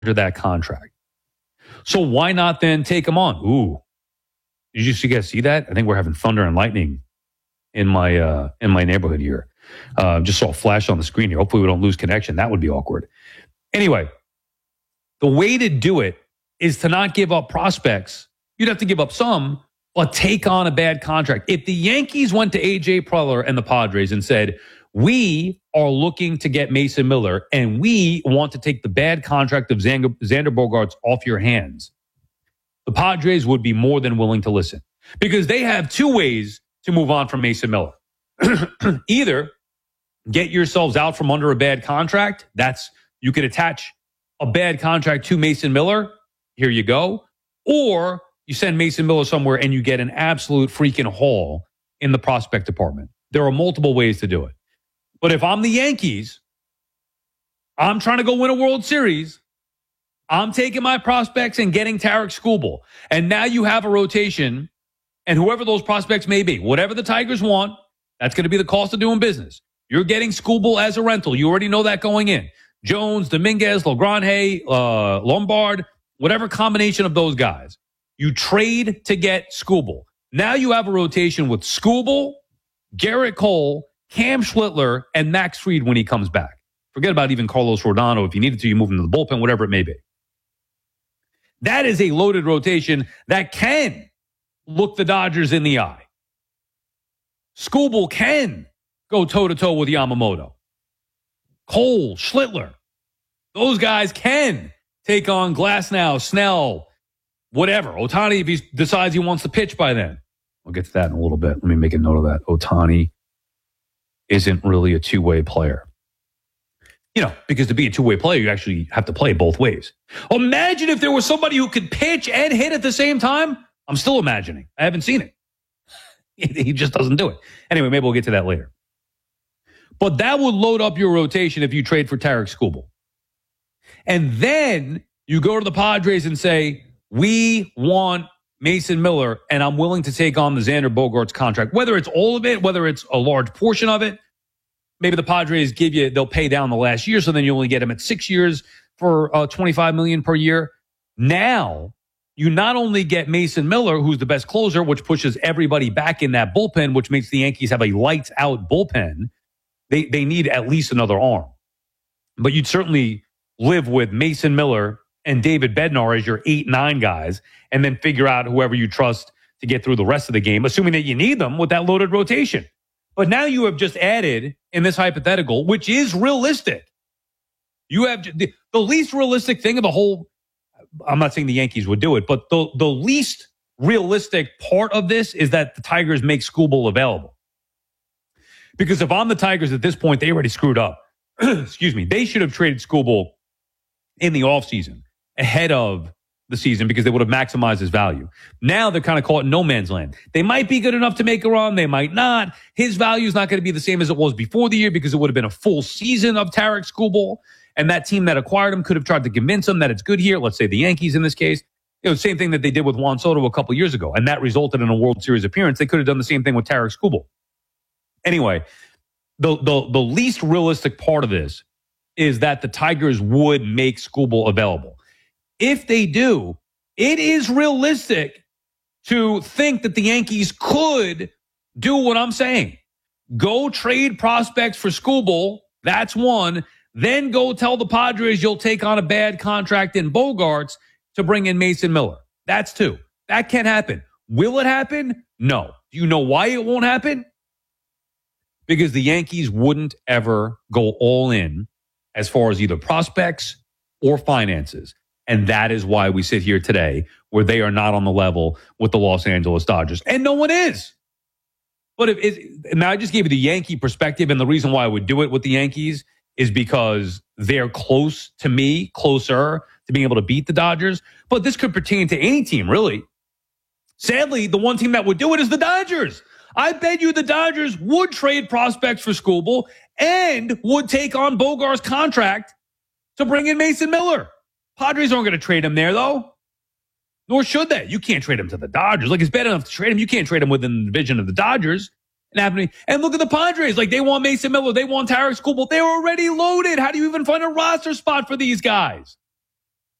that contract. So why not then take him on? Ooh, did you guys see that? I think we're having thunder and lightning in my neighborhood here. Just saw a flash on the screen here. Hopefully we don't lose connection. That would be awkward. Anyway, the way to do it is to not give up prospects. You'd have to give up some, but take on a bad contract. If the Yankees went to A.J. Preller and the Padres and said, we are looking to get Mason Miller and we want to take the bad contract of Xander Bogaerts off your hands, the Padres would be more than willing to listen because they have two ways to move on from Mason Miller. Either get yourselves out from under a bad contract. You could attach a bad contract to Mason Miller. Here you go. Or you send Mason Miller somewhere and you get an absolute freaking haul in the prospect department. There are multiple ways to do it. But if I'm the Yankees, I'm trying to go win a World Series. I'm taking my prospects and getting Tarik Skubal. And now you have a rotation, and whoever those prospects may be, whatever the Tigers want, that's going to be the cost of doing business. You're getting Skubal as a rental. You already know that going in. Jones, Dominguez, LeGrand, Lombard, whatever combination of those guys. You trade to get Skubal. Now you have a rotation with Skubal, Garrett Cole, Cam Schlittler, and Max Fried when he comes back. Forget about even Carlos Rodano. If you needed to, you move him to the bullpen, whatever it may be. That is a loaded rotation that can look the Dodgers in the eye. Skubal can go toe-to-toe with Yamamoto. Cole, Schlittler. Those guys can take on Glasnow, Snell, whatever. Ohtani, if he decides he wants to pitch by then. We'll get to that in a little bit. Let me make a note of that. Ohtani isn't really a two-way player. Because to be a two-way player, you actually have to play both ways. Imagine if there was somebody who could pitch and hit at the same time. I'm still imagining. I haven't seen it. He just doesn't do it. Anyway, maybe we'll get to that later. But that would load up your rotation if you trade for Tarik Skubal. And then you go to the Padres and say, we want Mason Miller, and I'm willing to take on the Xander Bogaerts contract. Whether it's all of it, whether it's a large portion of it, maybe the Padres they'll pay down the last year, so then you only get him at 6 years for $25 million per year. Now, you not only get Mason Miller, who's the best closer, which pushes everybody back in that bullpen, which makes the Yankees have a lights-out bullpen. They need at least another arm. But you'd certainly live with Mason Miller and David Bednar as your 8-9 guys, and then figure out whoever you trust to get through the rest of the game, assuming that you need them with that loaded rotation. But now you have just added, in this hypothetical, which is realistic, you have the least realistic thing of the whole, I'm not saying the Yankees would do it, but the least realistic part of this is that the Tigers make Skubal available. Because if I'm the Tigers at this point, they already screwed up. Excuse me. They should have traded Skubal in the offseason ahead of the season because they would have maximized his value. Now they're kind of caught in no man's land. They might be good enough to make a run. They might not. His value is not going to be the same as it was before the year because it would have been a full season of Tarik Skubal. And that team that acquired him could have tried to convince him that it's good here. Let's say the Yankees in this case. Same thing that they did with Juan Soto a couple years ago. And that resulted in a World Series appearance. They could have done the same thing with Tarik Skubal. Anyway, the least realistic part of this is that the Tigers would make Skubal available. If they do, it is realistic to think that the Yankees could do what I'm saying. Go trade prospects for Skubal. That's one. Then go tell the Padres you'll take on a bad contract in Bogaerts to bring in Mason Miller. That's two. That can happen. Will it happen? No. Do you know why it won't happen? Because the Yankees wouldn't ever go all in as far as either prospects or finances. And that is why we sit here today where they are not on the level with the Los Angeles Dodgers. And no one is. But now I just gave you the Yankee perspective, and the reason why I would do it with the Yankees is because they're closer to being able to beat the Dodgers. But this could pertain to any team, really. Sadly, the one team that would do it is the Dodgers. I bet you the Dodgers would trade prospects for Skubal and would take on Bogaerts' contract to bring in Mason Miller. Padres aren't going to trade him there, though. Nor should they. You can't trade him to the Dodgers. It's bad enough to trade him. You can't trade him within the division of the Dodgers. And look at the Padres. They want Mason Miller. They want Tarik Skubal. They're already loaded. How do you even find a roster spot for these guys?